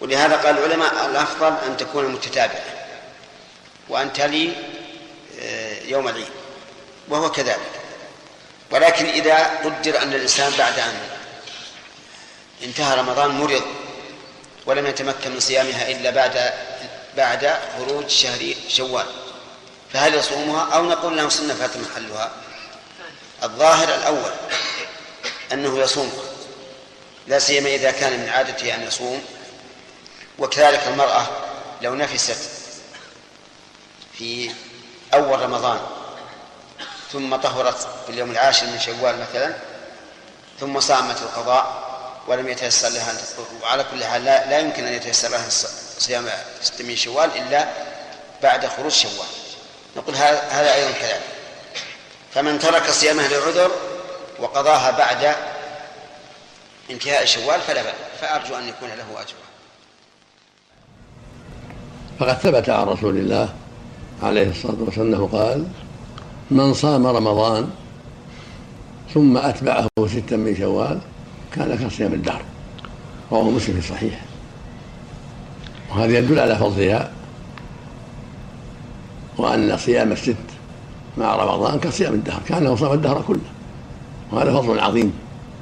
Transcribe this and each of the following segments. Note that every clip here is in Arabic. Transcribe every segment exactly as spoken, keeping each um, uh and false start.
ولهذا قال العلماء الأفضل أن تكون متتابعة وأن تلي يوم العيد، وهو كذلك. ولكن إذا قدر أن الإنسان بعد أن انتهى رمضان مرض ولم يتمكن من صيامها إلا بعد بعد خروج شهر شوال، فهل يصومها أو نقول له سنة فات محلها؟ الظاهر الأول أنه يصومها، لا سيما إذا كان من عادته أن يصوم. وكذلك المرأة لو نفست في أول رمضان ثم طهرت في اليوم العاشر من شوال مثلا ثم صامت القضاء ولم يتيسر لها، وعلى كل حال لا, لا يمكن أن يتيسر لها صيام ستة من شوال إلا بعد خروج شوال، نقول هذا أيضا كذلك. فمن ترك صيامه لعذر وقضاها بعد انتهاء شوال فلا بأس، فأرجو أن يكون له أجر. فقد ثبت عن رسول الله عليه الصلاة والسلام أنه قال: من صام رمضان ثم أتبعه ستا من شوال كان كصيام الدهر، رواه مسلم في الصحيح. وهذا يدل على فضلها وأن صيام الست مع رمضان كصيام الدهر، كأنه صام الدهر كله، وهذا فضل عظيم.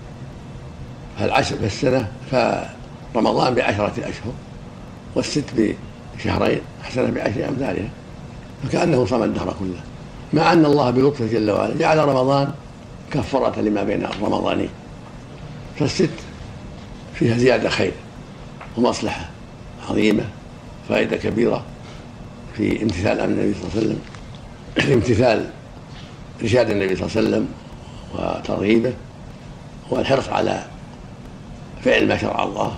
فالعشر في السنة، فرمضان بعشرة أشهر والست بشهرين حسنة بعشر أمثالها، فكأنه صام الدهر كله، مع أن الله بلطفه جل وعلا جعل رمضان كفارة لما بين الرمضانين. فالست فيها زيادة خير ومصلحة عظيمة، فائدة كبيرة في امتثال أمر النبي صلى الله عليه وسلم، في امتثال إرشاد النبي صلى الله عليه وسلم وترغيبه، والحرص على فعل ما شرع الله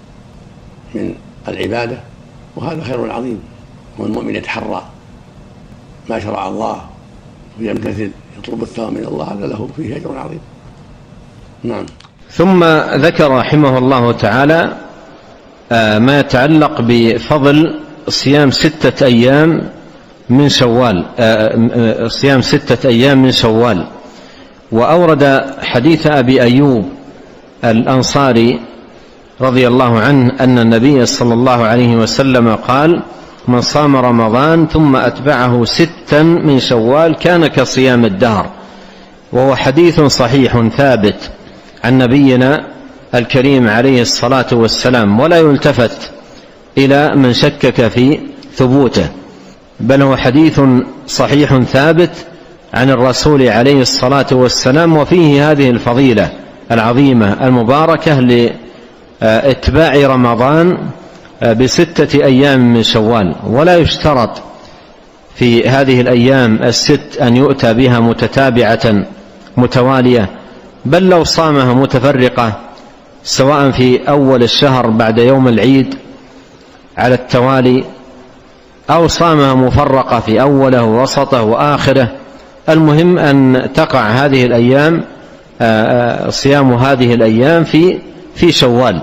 من العبادة، وهذا خير عظيم. والمؤمن يتحرى ما شرع الله ويمتثل يطلب الثواب من الله، هذا له فيه أجر عظيم. نعم. ثم ذكر رحمه الله تعالى ما يتعلق بفضل صيام ستة أيام من شوال، صيام ستة أيام من شوال، وأورد حديث أبي أيوب الأنصاري رضي الله عنه أن النبي صلى الله عليه وسلم قال: من صام رمضان ثم أتبعه ستا من شوال كان كصيام الدهر. وهو حديث صحيح ثابت عن نبينا الكريم عليه الصلاة والسلام، ولا يلتفت إلى من شكك في ثبوته، بل هو حديث صحيح ثابت عن الرسول عليه الصلاة والسلام، وفيه هذه الفضيلة العظيمة المباركة لاتباع رمضان بستة أيام من شوال. ولا يشترط في هذه الأيام الست أن يؤتى بها متتابعة متوالية، بل لو صامها متفرقة سواء في أول الشهر بعد يوم العيد على التوالي، أو صامها مفرقة في أوله ووسطه وآخره، المهم أن تقع هذه الأيام صيام هذه الأيام في في شوال.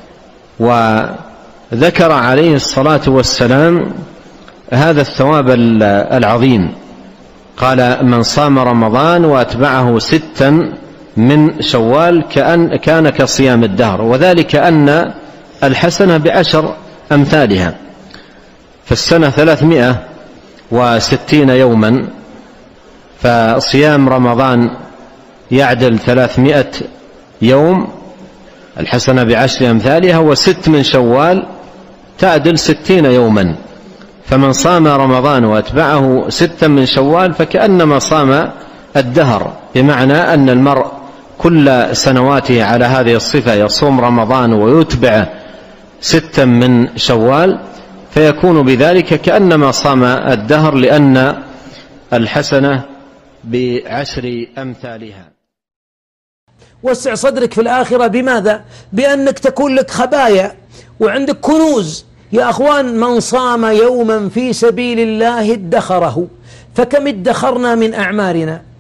وذكر عليه الصلاة والسلام هذا الثواب العظيم، قال: من صام رمضان وأتبعه ستا من شوال كأن كان كصيام الدهر، وذلك أن الحسنة بعشر أمثالها، فالسنة ثلاثمائة وستين يوما، فصيام رمضان يعدل ثلاثمائة يوم، الحسنة بعشر أمثالها، وست من شوال تعدل ستين يوما. فمن صام رمضان وأتبعه ستا من شوال فكأنما صام الدهر، بمعنى أن المرء كل سنواته على هذه الصفة يصوم رمضان ويتبع ستا من شوال، فيكون بذلك كأنما صام الدهر، لأن الحسنة بعشر أمثالها. وسع صدرك في الآخرة بماذا؟ بأنك تكون لك خبايا وعندك كنوز. يا أخوان، من صام يوما في سبيل الله ادخره، فكم ادخرنا من أعمارنا؟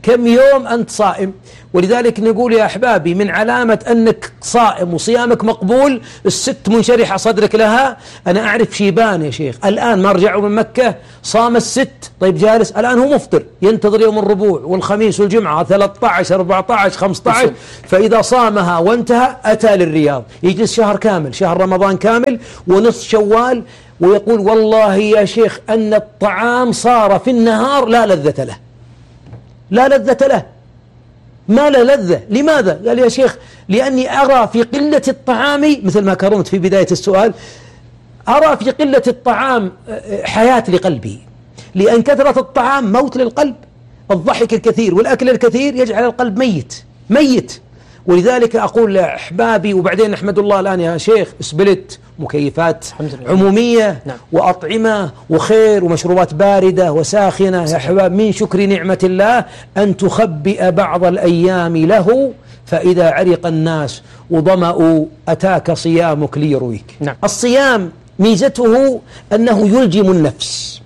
كم يوم أنت صائم. ولذلك نقول يا أحبابي من علامة أنك صائم وصيامك مقبول الست منشرحة صدرك لها. أنا أعرف شيبان يا شيخ الآن ما رجعوا من مكة صام الست، طيب جالس الآن هو مفطر ينتظر يوم الربوع والخميس والجمعة ثلاثة عشر أربعة عشر خمسة عشر، فإذا صامها وانتهى أتى للرياض يجلس شهر كامل، شهر رمضان كامل ونصف شوال، ويقول والله يا شيخ أن الطعام صار في النهار لا لذة له، لا لذة له، ما له لذة. لماذا؟ قال يا شيخ لأني أرى في قلة الطعام، مثل ما كرمت في بداية السؤال، أرى في قلة الطعام حياة لقلبي، لأن كثرة الطعام موت للقلب. الضحك الكثير والأكل الكثير يجعل القلب ميت ميت. ولذلك أقول لأحبابي، وبعدين نحمد الله الآن يا شيخ اسبلت مكيفات عمومية نعم. وأطعمة وخير ومشروبات باردة وساخنة يا أحباب، من شكر نعمة الله أن تخبئ بعض الأيام له، فإذا عرق الناس وظمأوا أتاك صيامك ليرويك نعم. الصيام ميزته أنه يلجم النفس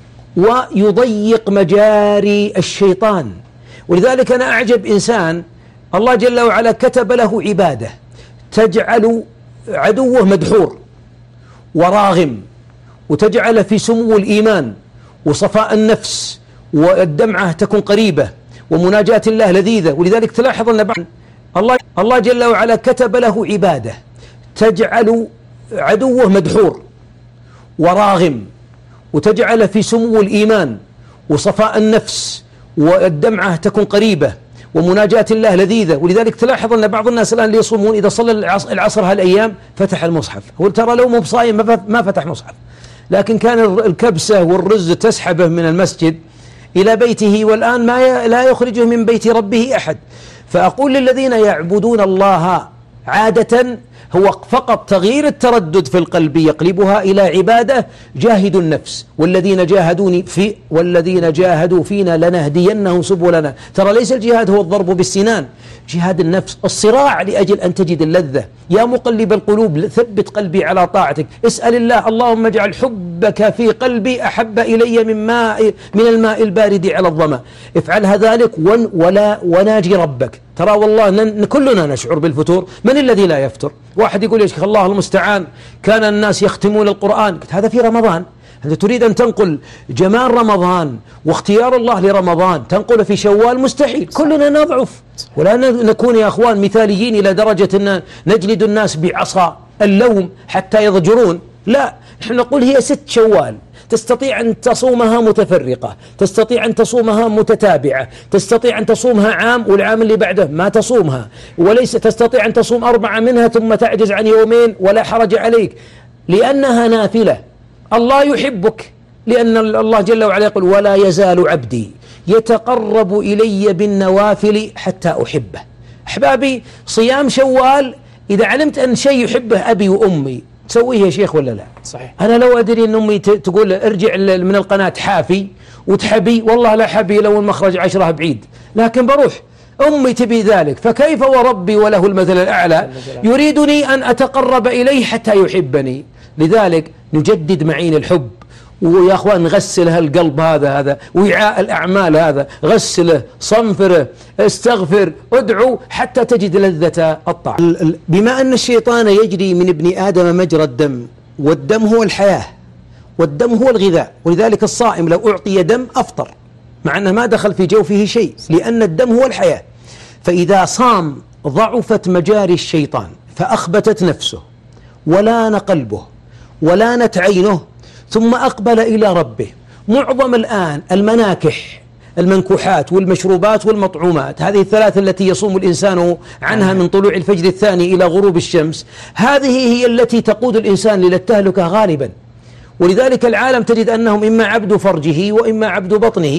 ويضيق مجاري الشيطان. ولذلك أنا أعجب إنسان الله جل وعلا كتب له عبادة تجعل عدوه مدحور وراغم، وتجعل في سمو الإيمان وصفاء النفس، والدمعة تكون قريبة، ومناجاة الله لذيذة. ولذلك تلاحظ أن الله الله جل وعلا كتب له عبادة تجعل عدوه مدحور وراغم، وتجعل في سمو الإيمان وصفاء النفس، والدمعة تكون قريبة، ومناجاة الله لذيذة. ولذلك تلاحظ أن بعض الناس الآن اللي يصومون إذا صلى العصر هالأيام فتح المصحف، هو ترى لو مو بصايم ما فتح مصحف، لكن كان الكبسة والرز تسحبه من المسجد إلى بيته، والآن ما لا يخرجه من بيت ربه أحد. فأقول للذين يعبدون الله عادة هو فقط تغيير التردد في القلب يقلبها إلى عبادة، جاهدوا النفس والذين جاهدوني في والذين جاهدوا فينا لنهدينهم سبلنا. ترى ليس الجهاد هو الضرب بالسنان، جهاد النفس الصراع لأجل أن تجد اللذة. يا مقلب القلوب ثبت قلبي على طاعتك، اسأل الله اللهم اجعل حبك في قلبي أحب إلي من ماء من الماء البارد على الظما. افعلها ذلك ولا وناجي ربك. ترى والله كلنا نشعر بالفتور، من الذي لا يفتر؟ واحد يقول يا شيخ الله المستعان كان الناس يختمون القرآن، هذا في رمضان. أنت تريد أن تنقل جمال رمضان واختيار الله لرمضان تنقل في شوال؟ مستحيل، كلنا نضعف ولا نكون يا أخوان مثاليين إلى درجة أن نجلد الناس بعصا اللوم حتى يضجرون. لا، نحن نقول هي ست شوال، تستطيع أن تصومها متفرقة، تستطيع أن تصومها متتابعة، تستطيع أن تصومها عام والعام اللي بعده ما تصومها، وليس تستطيع أن تصوم أربعة منها ثم تعجز عن يومين ولا حرج عليك، لأنها نافلة. الله يحبك، لأن الله جل وعلا يقول ولا يزال عبدي يتقرب إلي بالنوافل حتى أحبه. أحبابي صيام شوال إذا علمت أن شيء يحبه أبي وأمي تسويه يا شيخ ولا لا؟ صحيح. أنا لو أدري أن أمي تقول ارجع من القناة حافي وتحبي، والله لا حبي لو المخرج عشرة بعيد، لكن بروح. أمي تبي ذلك، فكيف وربي وله المثل الأعلى يريدني أن أتقرب إليه حتى يحبني. لذلك نجدد معين الحب، ويا أخوان نغسل هالقلب هذا هذا وعاء الأعمال هذا، غسله صنفره استغفر ادعو حتى تجد لذة الطاعة. بما أن الشيطان يجري من ابن آدم مجرى الدم، والدم هو الحياة والدم هو الغذاء، ولذلك الصائم لو أعطي دم أفطر مع أنه ما دخل في جوفه شيء، لأن الدم هو الحياة. فإذا صام ضعفت مجاري الشيطان فأخبتت نفسه ولان قلبه ولانت عينه، ثم أقبل إلى ربه. معظم الآن المناكح المنكوحات والمشروبات والمطعومات، هذه الثلاث التي يصوم الإنسان عنها من طلوع الفجر الثاني إلى غروب الشمس، هذه هي التي تقود الإنسان إلى التهلكة غالبا. ولذلك العالم تجد أنهم إما عبد فرجه وإما عبد بطنه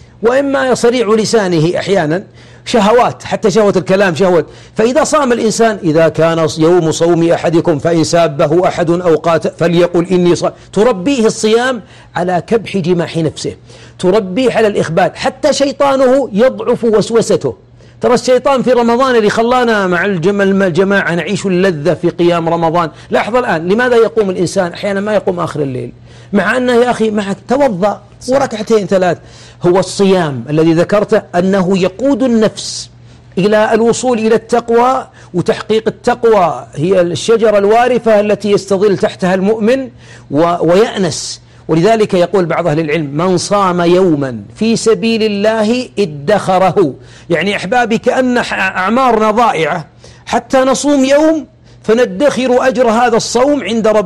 وإما صريع لسانه، أحيانا شهوات، حتى شهوة الكلام شهوة. فإذا صام الإنسان إذا كان يوم صوم أحدكم فإن سابه أحد أو قاتل فليقل إني صائم، تربيه الصيام على كبح جماح نفسه، تربيه على الإخبات، حتى شيطانه يضعف وسوسته. ترى الشيطان في رمضان اللي خلانا مع الجماعة نعيش اللذة في قيام رمضان. لاحظ الآن لماذا يقوم الإنسان أحيانا ما يقوم آخر الليل، مع أنه يا أخي معك توضأ وركعتين ثلاث. هو الصيام الذي ذكرته أنه يقود النفس إلى الوصول إلى التقوى، وتحقيق التقوى هي الشجرة الوارفة التي يستظل تحتها المؤمن ويأنس. ولذلك يقول بعض أهل العلم: من صام يوما في سبيل الله ادخره. يعني أحبابي كأن أعمارنا ضائعة حتى نصوم يوم فندخر أجر هذا الصوم عند رب